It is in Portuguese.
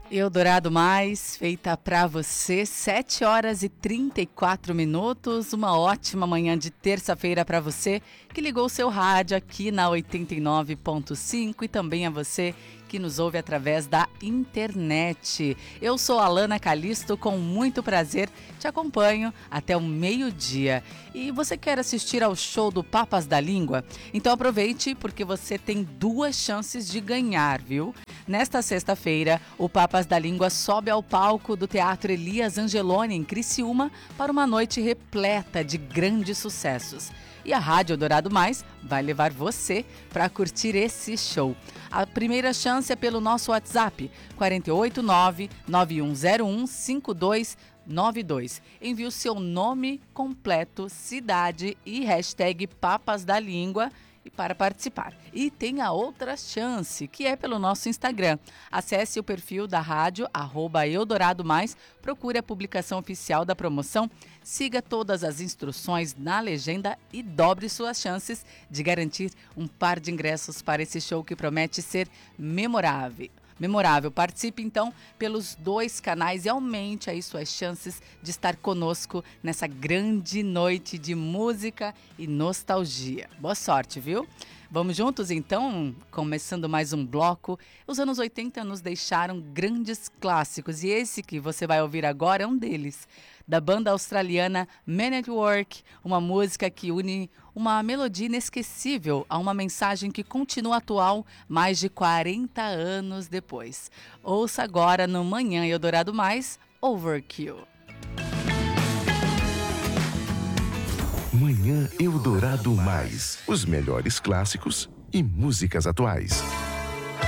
Eldorado Mais, feita pra você, 7 horas e 34 minutos. Uma ótima manhã de terça-feira pra você que ligou o seu rádio aqui na 89.5 e também a você que nos ouve através da internet. Eu sou Alana Calisto, com muito prazer te acompanho até o meio-dia. E você quer assistir ao show do Papas da Língua? Então aproveite, porque você tem 2 chances de ganhar, viu? Nesta sexta-feira, o Papas da Língua sobe ao palco do Teatro Elias Angeloni, em Criciúma, para uma noite repleta de grandes sucessos. E a Rádio Eldorado Mais vai levar você para curtir esse show. A primeira chance é pelo nosso WhatsApp, 489-9101-5292. Envie o seu nome completo, cidade e hashtag Papas da Língua para participar. E tem a outra chance, que é pelo nosso Instagram. Acesse o perfil da rádio, @Eldorado Mais, procure a publicação oficial da promoção, siga todas as instruções na legenda e dobre suas chances de garantir um par de ingressos para esse show que promete ser memorável. Participe então pelos 2 canais e aumente aí suas chances de estar conosco nessa grande noite de música e nostalgia. Boa sorte, viu? Vamos juntos então, começando mais um bloco. Os anos 80 nos deixaram grandes clássicos e esse que você vai ouvir agora é um deles. Da banda australiana Men at Work, uma música que une uma melodia inesquecível a uma mensagem que continua atual mais de 40 anos depois. Ouça agora no Manhã Eldorado Mais, Overkill. Manhã Eldorado Mais, os melhores clássicos e músicas atuais.